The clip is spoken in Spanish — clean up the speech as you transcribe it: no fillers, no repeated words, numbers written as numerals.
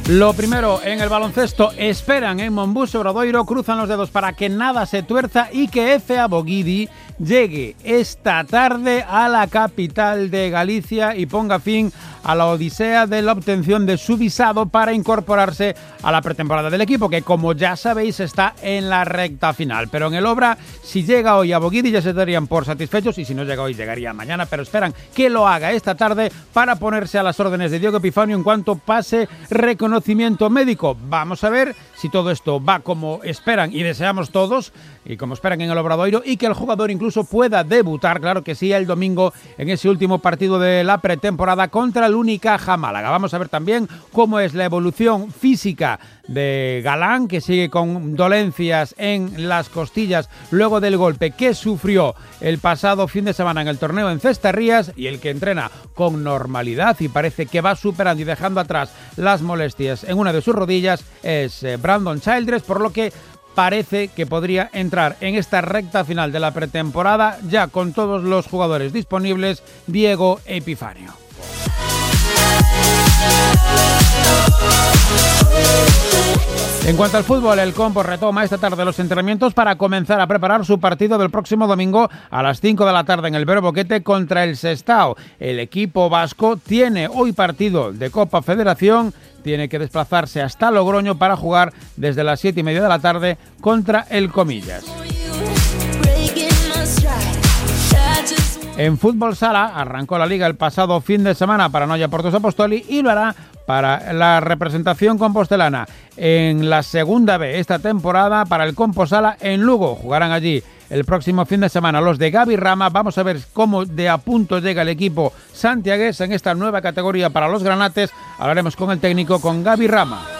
Lo primero, en el baloncesto, esperan en Monbus Obradoiro, cruzan los dedos para que nada se tuerza y que Efe Aboguidi llegue esta tarde a la capital de Galicia y ponga fin a la odisea de la obtención de su visado para incorporarse a la pretemporada del equipo, que como ya sabéis está en la recta final. Pero en el Obra, si llega hoy Aboguidi ya se darían por satisfechos, y si no llega hoy llegaría mañana, pero esperan que lo haga esta tarde para ponerse a las órdenes de Diego Epifanio en cuanto pase reconocimiento médico. Vamos a ver si todo esto va como esperan y deseamos todos, y como esperan en el Obradoiro, y que el jugador incluso pueda debutar, claro que sí, el domingo en ese último partido de la pretemporada contra el Unicaja Málaga. Vamos a ver también cómo es la evolución física de Galán, que sigue con dolencias en las costillas luego del golpe que sufrió el pasado fin de semana en el torneo en Cestarrías, y el que entrena con normalidad y parece que va superando y dejando atrás las molestias en una de sus rodillas es Brandon Childress, por lo que parece que podría entrar en esta recta final de la pretemporada ya con todos los jugadores disponibles Diego Epifanio. En cuanto al fútbol, el Compos retoma esta tarde los entrenamientos para comenzar a preparar su partido del próximo domingo a las 5 de la tarde en el Vero Boquete contra el Sestao. El equipo vasco tiene hoy partido de Copa Federación, tiene que desplazarse hasta Logroño para jugar desde las 7:30 de la tarde contra el Comillas. En fútbol sala arrancó la liga el pasado fin de semana para Noia Portos Apostoli y lo hará para la representación compostelana en la segunda B esta temporada para el Composala en Lugo. Jugarán allí el próximo fin de semana los de Gaby Rama. Vamos a ver cómo de a punto llega el equipo santiagués en esta nueva categoría para los granates. Hablaremos con el técnico, con Gaby Rama.